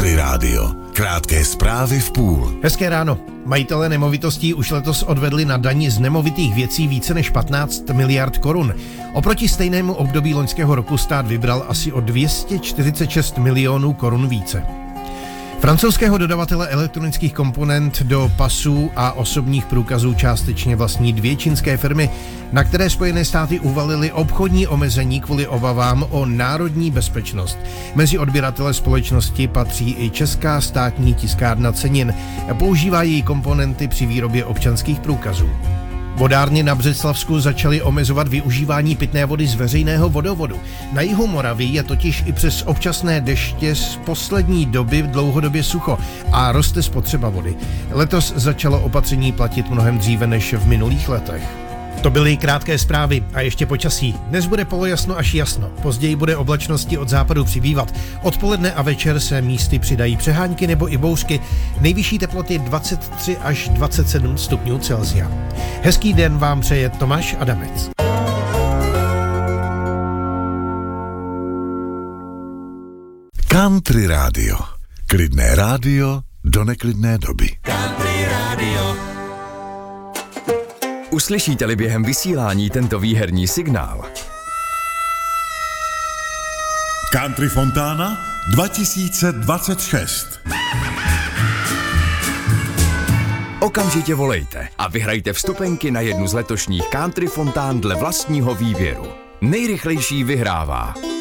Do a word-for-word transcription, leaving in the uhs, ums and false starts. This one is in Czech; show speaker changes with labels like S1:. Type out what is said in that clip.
S1: Country Rádio. Krátké zprávy v půl.
S2: Hezké ráno. Majitelé nemovitostí už letos odvedli na dani z nemovitých věcí více než patnáct miliard korun. Oproti stejnému období loňského roku stát vybral asi o dvě stě čtyřicet šest milionů korun více. Francouzského dodavatele elektronických komponent do pasů a osobních průkazů částečně vlastní dvě čínské firmy, na které Spojené státy uvalily obchodní omezení kvůli obavám o národní bezpečnost. Mezi odběratele společnosti patří i Česká státní tiskárna cenin. Používá její komponenty při výrobě občanských průkazů. Vodárny na Břeclavsku začaly omezovat využívání pitné vody z veřejného vodovodu. Na jihu Moravy je totiž i přes občasné deště z poslední doby dlouhodobě sucho a roste spotřeba vody. Letos začalo opatření platit mnohem dříve než v minulých letech. To byly krátké zprávy a ještě počasí. Dnes bude polojasno až jasno, později bude oblačnosti od západu přibývat. Odpoledne a večer se místy přidají přehánky nebo i bouřky. Nejvyšší teploty dvacet tři až dvacet sedm stupňů Celsia. Hezký den vám přeje Tomáš Adamec.
S1: Country Rádio. Klidné rádio do neklidné doby.
S3: Country Rádio.
S4: Uslyšíte-li během vysílání tento výherní signál?
S1: Country Fontána dva tisíce dvacet šest.
S4: Okamžitě volejte a vyhrajte vstupenky na jednu z letošních Country Fontán dle vlastního výběru. Nejrychlejší vyhrává.